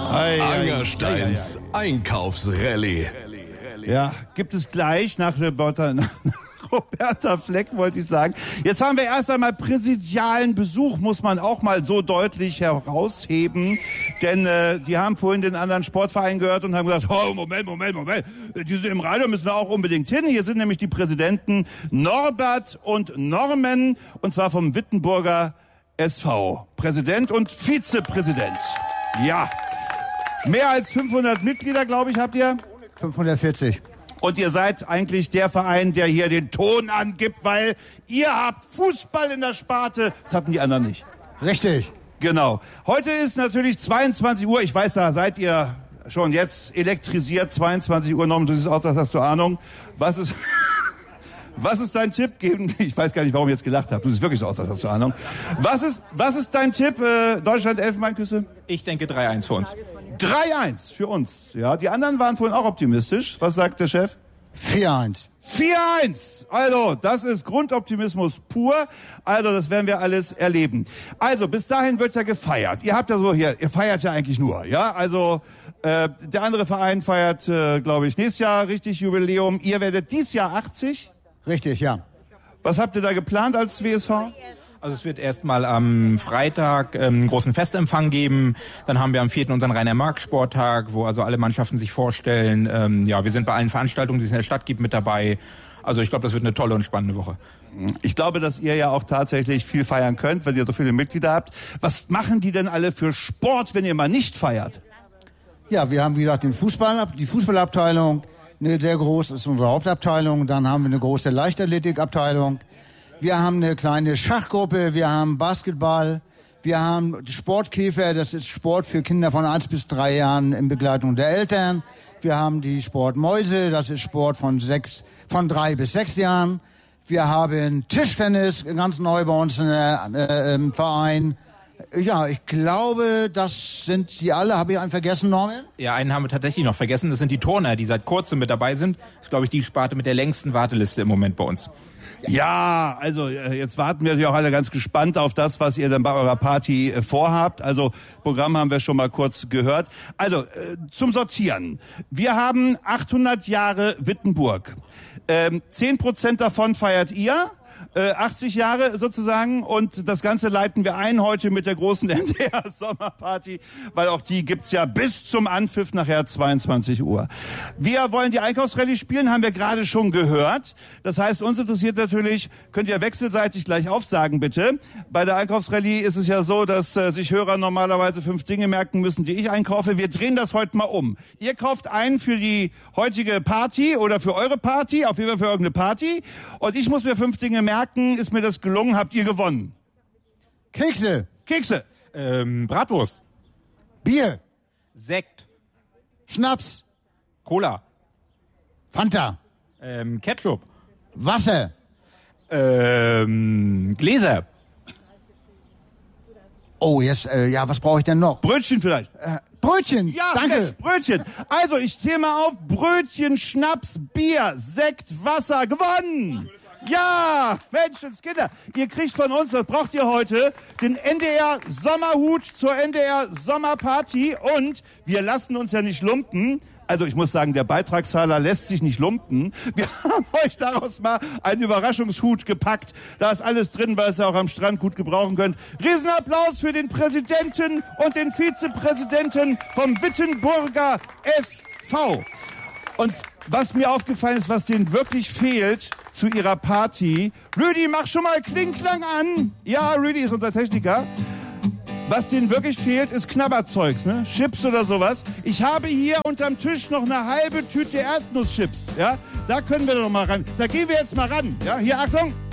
Angersteins Einkaufsrallye. Ja, gibt es gleich nach Roberta Fleck, wollte ich sagen. Jetzt haben wir erst einmal präsidialen Besuch, muss man auch mal so deutlich herausheben. Denn die haben vorhin den anderen Sportverein gehört und haben gesagt, oh, Moment. Die sind im Radio, müssen wir auch unbedingt hin. Hier sind nämlich die Präsidenten Norbert und Norman, und zwar vom Wittenburger SV. Präsident und Vizepräsident. Ja. Mehr als 500 Mitglieder, glaube ich, habt ihr? 540. Und ihr seid eigentlich der Verein, der hier den Ton angibt, weil ihr habt Fußball in der Sparte. Das hatten die anderen nicht. Richtig. Genau. Heute ist natürlich 22 Uhr. Ich weiß, da seid ihr schon jetzt elektrisiert. 22 Uhr. Norman, du siehst aus, als hast du Ahnung. Was ist dein Tipp? Ich weiß gar nicht, warum ich jetzt gelacht habe. Du siehst wirklich so aus, als hast du Ahnung. Was ist dein Tipp? Deutschland Elfenbeinküsse? Ich denke 3-1 für uns. 3-1 für uns. Ja, die anderen waren vorhin auch optimistisch. Was sagt der Chef? 4-1. 4-1. Also, das ist Grundoptimismus pur. Also, das werden wir alles erleben. Also, bis dahin wird ja gefeiert. Ihr feiert ja eigentlich nur, ja? Also, der andere Verein feiert, glaube ich, nächstes Jahr richtig Jubiläum. Ihr werdet dieses Jahr 80? Richtig, ja. Was habt ihr da geplant als WSV? Also es wird erstmal am Freitag einen großen Festempfang geben. Dann haben wir am 4. unseren Rainer-Marx-Sporttag, wo also alle Mannschaften sich vorstellen. Wir sind bei allen Veranstaltungen, die es in der Stadt gibt, mit dabei. Also ich glaube, das wird eine tolle und spannende Woche. Ich glaube, dass ihr ja auch tatsächlich viel feiern könnt, wenn ihr so viele Mitglieder habt. Was machen die denn alle für Sport, wenn ihr mal nicht feiert? Ja, wir haben, wie gesagt, die Fußballabteilung, eine sehr groß ist unsere Hauptabteilung. Dann haben wir eine große Leichtathletikabteilung. Wir haben eine kleine Schachgruppe, wir haben Basketball, wir haben Sportkäfer, das ist Sport für Kinder von 1 bis 3 Jahren in Begleitung der Eltern. Wir haben die Sportmäuse, das ist Sport von 3 bis 6 Jahren. Wir haben Tischtennis, ganz neu bei uns im Verein. Ja, ich glaube, das sind sie alle. Habe ich einen vergessen, Norman? Ja, einen haben wir tatsächlich noch vergessen. Das sind die Turner, die seit kurzem mit dabei sind. Das ist, glaube ich, die Sparte mit der längsten Warteliste im Moment bei uns. Ja, also jetzt warten wir natürlich auch alle ganz gespannt auf das, was ihr dann bei eurer Party vorhabt. Also Programm haben wir schon mal kurz gehört. Also zum Sortieren. Wir haben 800 Jahre Wittenburg. 10% davon feiert ihr. 80 Jahre sozusagen, und das Ganze leiten wir ein heute mit der großen NDR-Sommerparty, weil auch die gibt's ja bis zum Anpfiff nachher 22 Uhr. Wir wollen die Einkaufsrallye spielen, haben wir gerade schon gehört. Das heißt, uns interessiert natürlich, könnt ihr wechselseitig gleich aufsagen bitte. Bei der Einkaufsrallye ist es ja so, dass sich Hörer normalerweise 5 Dinge merken müssen, die ich einkaufe. Wir drehen das heute mal um. Ihr kauft ein für die heutige Party oder für eure Party, auf jeden Fall für irgendeine Party, und ich muss mir 5 Dinge merken. Ist mir das gelungen, habt ihr gewonnen. Kekse. Bratwurst. Bier. Sekt. Schnaps. Cola. Fanta. Ketchup. Wasser. Gläser. Oh, jetzt, was brauche ich denn noch? Brötchen vielleicht. Brötchen, ja, danke. Mensch, Brötchen. Also, ich zähle mal auf. Brötchen, Schnaps, Bier, Sekt, Wasser. Gewonnen! Ja, Menschenskinder, ihr kriegt von uns, das braucht ihr heute, den NDR Sommerhut zur NDR Sommerparty, und wir lassen uns ja nicht lumpen. Also ich muss sagen, der Beitragszahler lässt sich nicht lumpen. Wir haben euch daraus mal einen Überraschungshut gepackt. Da ist alles drin, was ihr auch am Strand gut gebrauchen könnt. Riesenapplaus für den Präsidenten und den Vizepräsidenten vom Wittenburger SV. Und was mir aufgefallen ist, was denen wirklich fehlt zu ihrer Party. Rüdi, mach schon mal Klingklang an. Ja, Rüdi ist unser Techniker. Was denen wirklich fehlt, ist Knabberzeugs, ne? Chips oder sowas. Ich habe hier unterm Tisch noch eine halbe Tüte Erdnusschips, ja? Da können wir doch mal ran. Da gehen wir jetzt mal ran, ja? Hier, Achtung.